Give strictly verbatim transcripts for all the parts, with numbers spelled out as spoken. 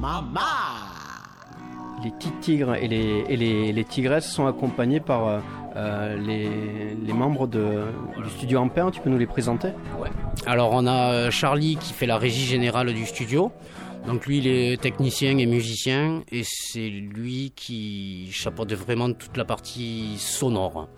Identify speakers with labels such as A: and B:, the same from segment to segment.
A: Mama.
B: Les petits tigres et les, et les, les tigresses sont accompagnés par euh, les, les membres de, du studio Ampère. Tu peux nous les présenter ?
C: Ouais. Alors on a Charlie qui fait la régie générale du studio. Donc lui il est technicien et musicien et c'est lui qui chapeaute vraiment toute la partie sonore.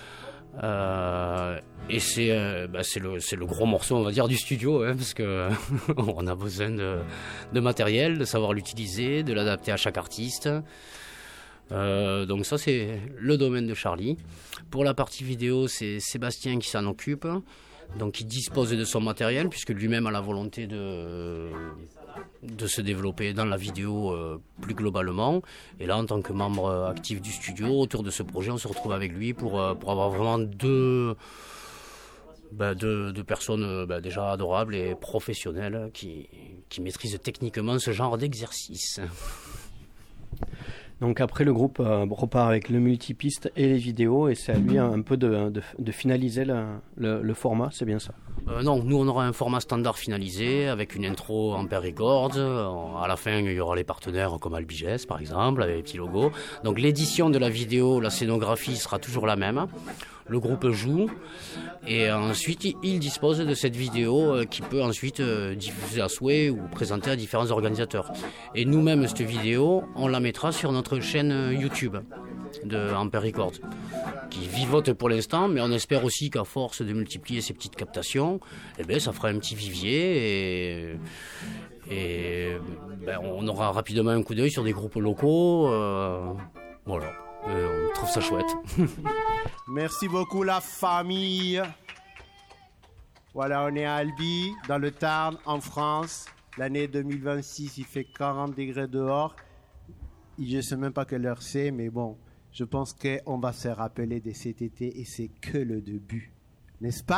C: Euh, et c'est, euh, bah c'est, le, c'est le gros morceau on va dire du studio hein, parce que on a besoin de, de matériel, de savoir l'utiliser, de l'adapter à chaque artiste. Euh, donc ça c'est le domaine de Charlie. Pour la partie vidéo c'est Sébastien qui s'en occupe, donc il dispose de son matériel puisque lui-même a la volonté de de se développer dans la vidéo euh, plus globalement. Et là, en tant que membre actif du studio, autour de ce projet, on se retrouve avec lui pour, euh, pour avoir vraiment deux, bah, deux, deux personnes bah, déjà adorables et professionnelles qui, qui maîtrisent techniquement ce genre d'exercice.
B: Donc après, le groupe euh, repart avec le multipiste et les vidéos, et c'est à lui un peu de, de, de finaliser le, le, le format, c'est bien ça ?
C: euh, Non, nous on aura un format standard finalisé, avec une intro Ampère Records. À la fin, il y aura les partenaires comme Albiges par exemple, avec les petits logos. Donc l'édition de la vidéo, la scénographie sera toujours la même. Le groupe joue et ensuite il dispose de cette vidéo qui peut ensuite diffuser à souhait ou présenter à différents organisateurs. Et nous-mêmes, cette vidéo, on la mettra sur notre chaîne YouTube de Ampère Records, qui vivote pour l'instant, mais on espère aussi qu'à force de multiplier ces petites captations, eh ben, ça fera un petit vivier et, et ben, on aura rapidement un coup d'œil sur des groupes locaux. Euh, voilà. Euh, on trouve ça chouette.
A: Merci beaucoup la famille. Voilà, on est à Albi, dans le Tarn, en France. L'année deux mille vingt-six, il fait quarante degrés dehors. Je ne sais même pas quelle heure c'est, mais bon, je pense qu'on va se rappeler de cet été et c'est que le début. N'est-ce pas ?